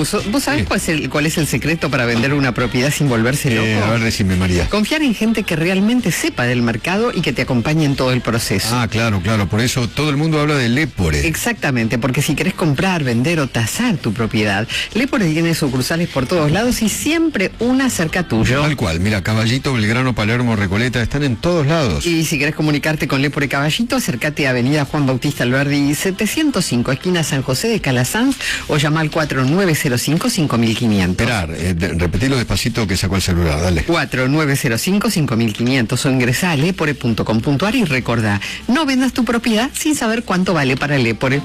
¿Vos sabés cuál es el secreto para vender una propiedad sin volverse loco? A ver, decime, María. Confiar en gente que realmente sepa del mercado y que te acompañe en todo el proceso. Ah, claro, por eso todo el mundo habla de Lepore. Exactamente, porque si querés comprar, vender o tasar tu propiedad, Lepore tiene sucursales por todos lados y siempre una cerca tuyo. Tal cual, mira, Caballito, Belgrano, Palermo, Recoleta, están en todos lados. Y si querés comunicarte con Lepore Caballito, acércate a Avenida Juan Bautista Alberdi 705, esquina San José de Calasanz, o llama al 4905-5500. Esperar, repetilo despacito que sacó el celular, dale. 4905-5500 o ingresá a lepore.com.ar y recordá, no vendas tu propiedad sin saber cuánto vale para Lepore.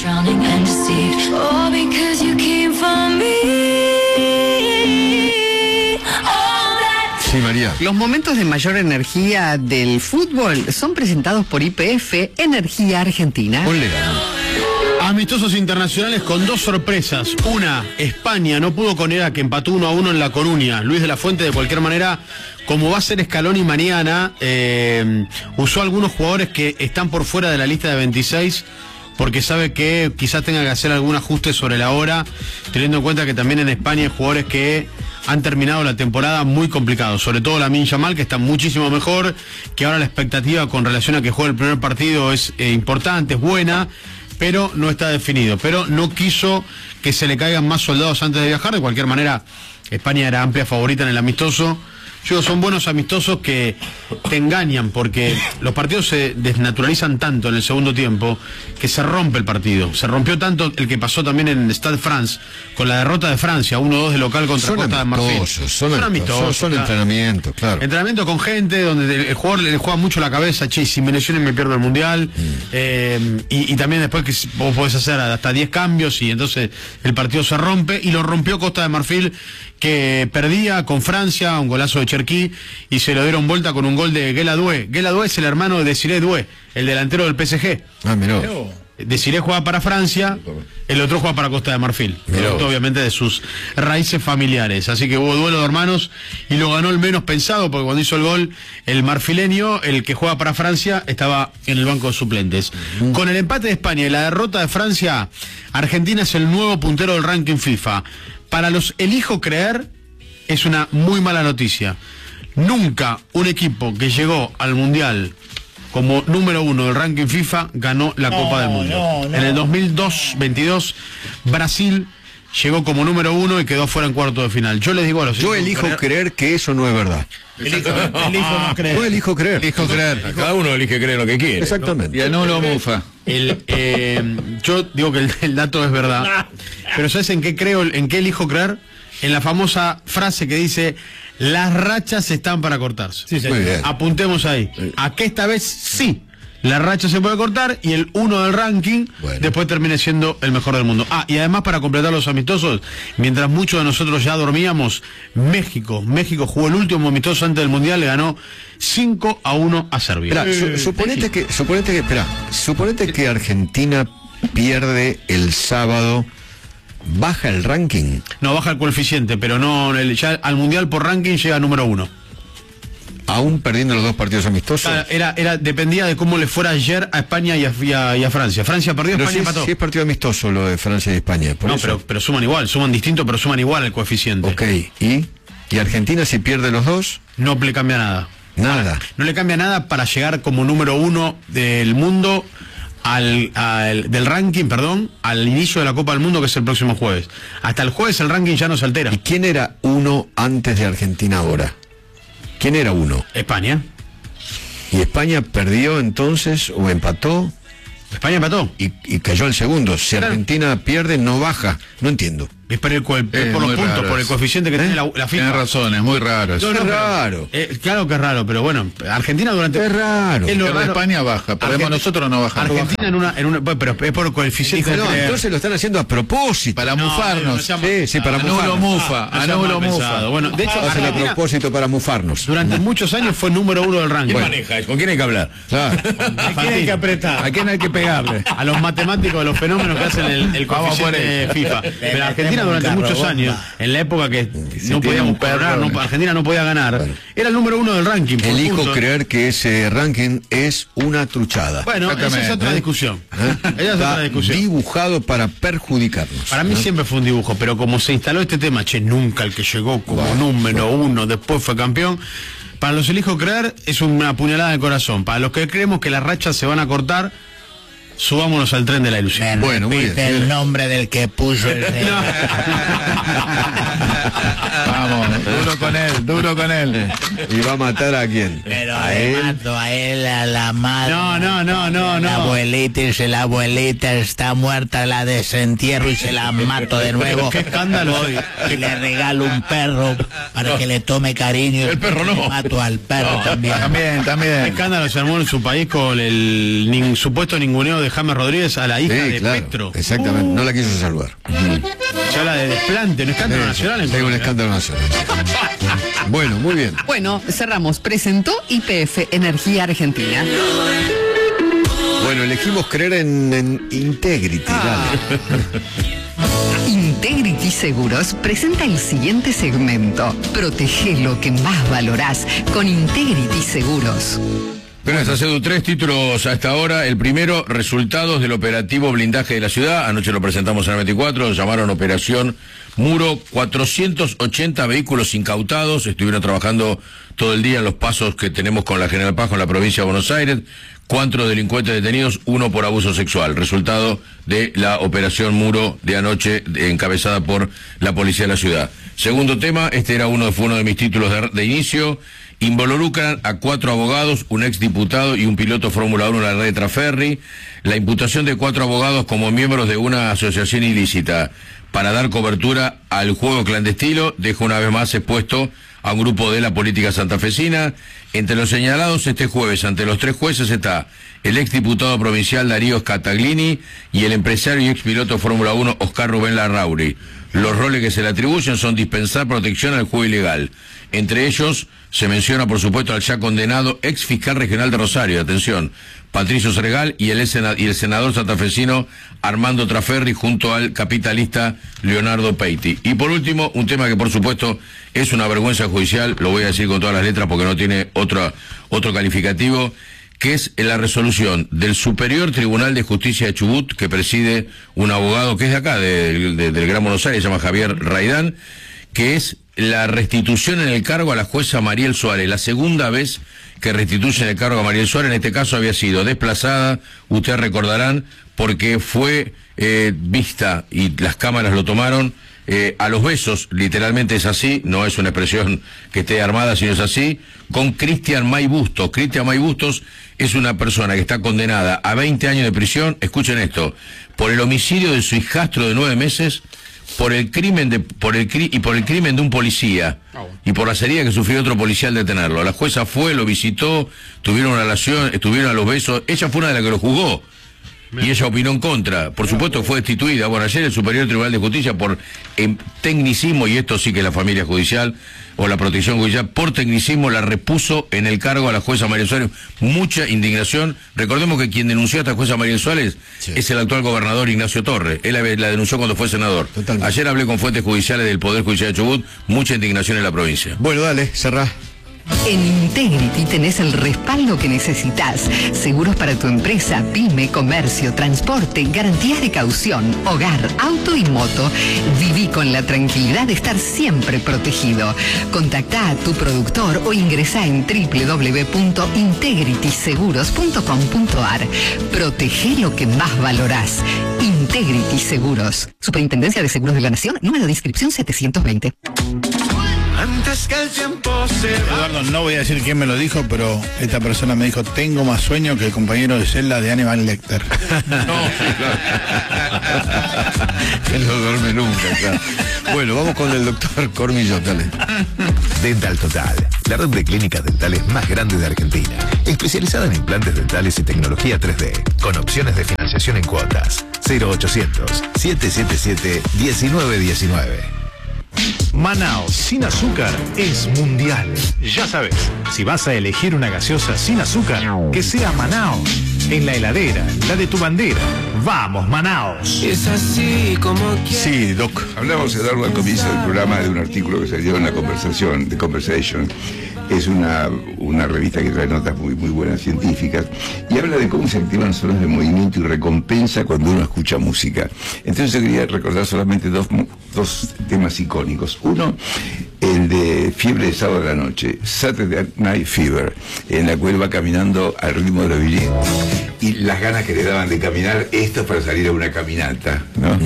Sí, María. Los momentos de mayor energía del fútbol son presentados por YPF Energía Argentina. Ponle. Amistosos internacionales con dos sorpresas. Una, España no pudo con Irak, que empató 1-1 en La Coruña. Luis de la Fuente, de cualquier manera, como va a ser Scaloni mañana, usó algunos jugadores que están por fuera de la lista de 26, porque sabe que quizás tenga que hacer algún ajuste sobre la hora, teniendo en cuenta que también en España hay jugadores que han terminado la temporada muy complicados, sobre todo Lamine Yamal, que está muchísimo mejor, que ahora la expectativa con relación a que juegue el primer partido es importante, es buena, pero no está definido. Pero no quiso que se le caigan más soldados antes de viajar. De cualquier manera, España era amplia favorita en el amistoso. Yo, son buenos amistosos que te engañan, porque los partidos se desnaturalizan tanto en el segundo tiempo que se rompe el partido. Se rompió tanto el que pasó también en Stade France, con la derrota de Francia, 1-2 de local contra Costa de Marfil. Son amistosos, son entrenamientos, claro. Entrenamiento con gente donde el jugador le juega mucho la cabeza, che, si me lesionen me pierdo el Mundial. Y también después que vos podés hacer hasta 10 cambios y entonces el partido se rompe, y lo rompió Costa de Marfil, que perdía con Francia, un golazo de Cherki, y se lo dieron vuelta con un gol de Guela Doué. Guela Doué es el hermano de Desiré Doué, el delantero del PSG. Ah, mirá. Desiré juega para Francia, el otro juega para Costa de Marfil, obviamente de sus raíces familiares. Así que hubo duelo de hermanos y lo ganó el menos pensado, porque cuando hizo el gol el marfileño, el que juega para Francia, estaba en el banco de suplentes. Con el empate de España y la derrota de Francia, Argentina es el nuevo puntero del ranking FIFA. Para los elijo creer, es una muy mala noticia. Nunca un equipo que llegó al Mundial como número 1 del ranking FIFA ganó la Copa del Mundo. En el 2022, Brasil llegó como número 1 y quedó fuera en cuarto de final. Yo les digo a los... Yo elijo creer que eso no es verdad. Elijo no creer. Yo elijo creer. Elijo creer. Cada uno elige creer lo que quiere. Exactamente. Y anulo mufa. Yo digo que el dato es verdad. Pero ¿sabes en qué creo? ¿En qué elijo creer? En la famosa frase que dice: las rachas están para cortarse. Sí, muy bien. Apuntemos ahí. A que esta vez sí, la racha se puede cortar y el 1 del ranking después termine siendo el mejor del mundo. Y además, para completar los amistosos, mientras muchos de nosotros ya dormíamos, México jugó el último amistoso antes del Mundial, le ganó 5-1 a Serbia. Suponete que Argentina pierde el sábado, ¿baja el ranking? No, baja el coeficiente, pero no, ya al Mundial por ranking llega número 1. Aún perdiendo los dos partidos amistosos. Dependía de cómo le fuera ayer a España y a Francia. Francia perdió, pero España empató. Si es partido amistoso lo de Francia y España. Pero suman igual, suman distinto, pero suman igual el coeficiente. Ok, ¿y Argentina si pierde los dos? No le cambia nada. Nada. No le cambia nada para llegar como número 1 del mundo del ranking, al inicio de la Copa del Mundo, que es el próximo jueves. Hasta el jueves el ranking ya no se altera. ¿Y quién era 1 antes de Argentina ahora? ¿Quién era 1? España. ¿Y España perdió entonces o empató? España empató. Y cayó el segundo. Si Argentina pierde, no baja. No entiendo. Es por los puntos, por el coeficiente que tiene la FIFA. Tienes razón, es muy raro eso. Es raro. Claro que es raro, pero bueno, Argentina durante... Es raro. España baja, pero nosotros no bajamos. Argentina pero es por el coeficiente. No, entonces lo están haciendo a propósito. Para mufarnos. Sí, para mufarnos. Anulo mufa. Bueno, de hecho, hacen a propósito para mufarnos. Durante muchos años fue número 1 del ranking. ¿Quién maneja eso? ¿Con quién hay que hablar? Claro. ¿A quién hay que apretar? ¿A quién hay que pegarle? A los matemáticos, a los fenómenos que hacen el coeficiente FIFA. Pero Argentina Argentina durante muchos años, en la época que no podíamos coronar, Argentina no podía ganar, era el número 1 del ranking. Elijo creer que ese ranking es una truchada. Bueno, esa es otra discusión. Esa es otra discusión. Dibujado para perjudicarnos. Para mí siempre fue un dibujo, pero como se instaló este tema, nunca el que llegó como número 1 después fue campeón. Para los elijo creer es una puñalada de corazón. Para los que creemos que las rachas se van a cortar, subámonos al tren de la ilusión. Bueno, muy bien. El nombre del que puso el Vamos, duro con él. ¿Y va a matar a quién? Pero a él, a la madre. No. La abuelita, y si la abuelita está muerta, la desentierro y se la mato de nuevo. Qué escándalo. Y le regalo un perro para que le tome cariño. El perro no. Mato al perro también. También. Qué escándalo se armó en su país con el supuesto ninguneo de James Rodríguez a la hija de Petro. Exactamente, no la quiso salvar. Se habla de desplante, un escándalo nacional. Es un escándalo nacional. Bueno, muy bien. Bueno, cerramos. Presentó YPF Energía Argentina. Bueno, elegimos creer en Integrity. Integrity Seguros presenta el siguiente segmento. Protege lo que más valorás con Integrity Seguros. Gracias, Edu. 3 títulos hasta ahora. El primero, resultados del operativo blindaje de la ciudad. Anoche lo presentamos en el 24, llamaron Operación Muro. 480 vehículos incautados. Estuvieron trabajando todo el día en los pasos que tenemos con la General Paz, con la provincia de Buenos Aires. 4 delincuentes detenidos, 1 por abuso sexual. Resultado de la Operación Muro de anoche, encabezada por la policía de la ciudad. Segundo tema, fue uno de mis títulos de inicio. Involucran a 4 abogados, un exdiputado y un piloto Fórmula 1 en la red de Traferri. La imputación de 4 abogados como miembros de una asociación ilícita para dar cobertura al juego clandestino deja una vez más expuesto a un grupo de la política santafesina. Entre los señalados este jueves ante los 3 jueces está el exdiputado provincial Darío Scataglini y el empresario y expiloto Fórmula 1 Oscar Rubén Larrauri. Los roles que se le atribuyen son dispensar protección al juego ilegal. Entre ellos se menciona, por supuesto, al ya condenado ex fiscal regional de Rosario, atención, Patricio Sergal, y el senador santafesino Armando Traferri, junto al capitalista Leonardo Peiti. Y por último, un tema que por supuesto es una vergüenza judicial, lo voy a decir con todas las letras porque no tiene otro calificativo, que es la resolución del Superior Tribunal de Justicia de Chubut, que preside un abogado que es de acá, del Gran Buenos Aires, se llama Javier Raidán, que es la restitución en el cargo a la jueza Mariel Suárez, la segunda vez que restituyen el cargo a Mariel Suárez. En este caso había sido desplazada, ustedes recordarán, porque fue vista, y las cámaras lo tomaron, a los besos, literalmente es así, no es una expresión que esté armada, sino es así, con Cristian May Bustos. Cristian May Bustos es una persona que está condenada a 20 años de prisión, escuchen esto, por el homicidio de su hijastro de 9 meses, por el crimen de un policía y por la herida que sufrió otro policía al detenerlo. La jueza fue, lo visitó, tuvieron una relación, estuvieron a los besos. Ella fue una de las que lo juzgó y ella opinó en contra. Por supuesto fue destituida. Bueno, ayer el Superior Tribunal de Justicia por tecnicismo, y esto sí que es la familia judicial o la protección judicial, por tecnicismo la repuso en el cargo a la jueza Mariel Suárez. Mucha indignación. Recordemos que quien denunció a esta jueza Mariel Suárez es el actual gobernador Ignacio Torres. Él la denunció cuando fue senador. Totalmente. Ayer hablé con fuentes judiciales del Poder Judicial de Chubut. Mucha indignación en la provincia. Bueno, dale, cerrá. En Integrity tenés el respaldo que necesitas. Seguros para tu empresa, pyme, comercio, transporte, garantías de caución, hogar, auto y moto. Viví con la tranquilidad de estar siempre protegido. Contactá a tu productor o ingresá en www.integrityseguros.com.ar. Protege lo que más valorás. Integrity Seguros. Superintendencia de Seguros de la Nación, número de inscripción 720. Antes que el tiempo se va. Eduardo, no voy a decir quién me lo dijo, pero esta persona me dijo: tengo más sueño que el compañero de celda de Hannibal Lecter. Él no duerme nunca, claro. Bueno, vamos con el doctor Cormillot, dale. Dental Total, la red de clínicas dentales más grande de Argentina, especializada en implantes dentales y tecnología 3D, con opciones de financiación en cuotas. 0800-777-1919. Manaos sin azúcar es mundial. Ya sabes, si vas a elegir una gaseosa sin azúcar, que sea Manaos. En la heladera, la de tu bandera. ¡Vamos, Manaos! Es así como quieres. Sí, Doc. Hablamos, Eduardo, al comienzo del programa de un artículo que salió en la Conversación, The Conversation. Es una revista que trae notas muy buenas científicas y habla de cómo se activan zonas de movimiento y recompensa cuando uno escucha música. Entonces yo quería recordar solamente dos temas icónicos. Uno, el de Fiebre de Sábado de la Noche, Saturday Night Fever, en la cual va caminando al ritmo de los Billie y las ganas que le daban de caminar, esto es para salir a una caminata, ¿no?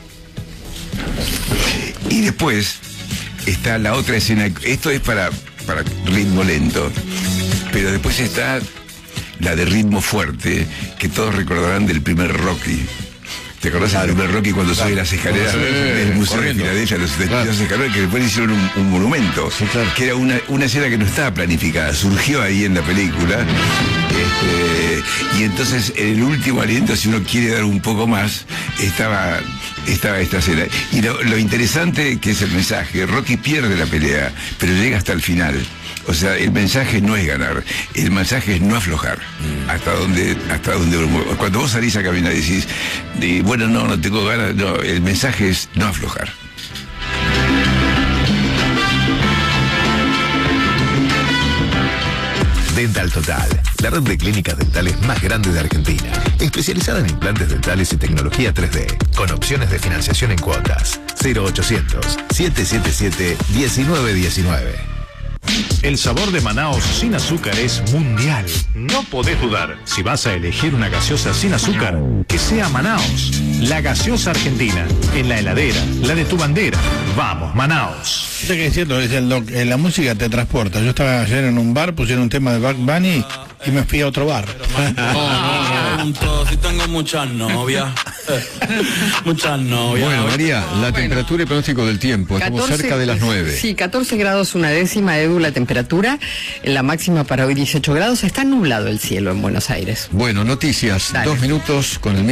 Y después está la otra escena, esto es para ritmo lento, pero después está la de ritmo fuerte, que todos recordarán del primer Rocky. ¿Te acordás del primer Rocky cuando sube las escaleras del Museo de Filadelfia, las escaleras que después hicieron un monumento? Sí, claro. Que era una escena que no estaba planificada, surgió ahí en la película. Y entonces en el último aliento, si uno quiere dar un poco más, estaba esta escena. Y lo interesante que es el mensaje, Rocky pierde la pelea, pero llega hasta el final. O sea, el mensaje no es ganar, el mensaje es no aflojar. Hasta donde cuando vos salís a caminar y decís, bueno, no tengo ganas, no, el mensaje es no aflojar. Dental Total, la red de clínicas dentales más grande de Argentina, especializada en implantes dentales y tecnología 3D, con opciones de financiación en cuotas. 0800-777-1919. El sabor de Manaos sin azúcar es mundial. No podés dudar. Si vas a elegir una gaseosa sin azúcar, que sea Manaos. La gaseosa argentina. En la heladera, la de tu bandera. Vamos, Manaos. Que es cierto, la música te transporta. Yo estaba ayer en un bar, pusieron un tema de Bad Bunny y me fui a otro bar. Si tengo muchas novias. Muchas novias. Bueno, María, la temperatura y pronóstico del tiempo. Estamos cerca de las 9. Sí, 14 grados una décima, Edu, la temperatura. La máxima para hoy 18 grados. Está nublado el cielo en Buenos Aires. Bueno, noticias. Dale. 2 minutos con el